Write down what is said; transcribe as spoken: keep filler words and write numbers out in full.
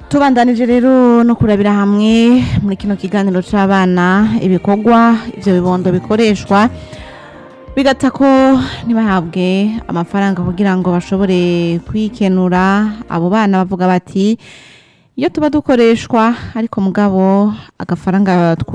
tubandanije rero no kurabira hamwe muri kino kiganiro c'abana ibikorwa ivyo bibondo bikoreshwa bigata ko ntibahabwe amafaranga kugira ngo bashobore kwikenura. Abo bana bavuga bati iyo tuba dukoreshwa ariko mugabo agafaranga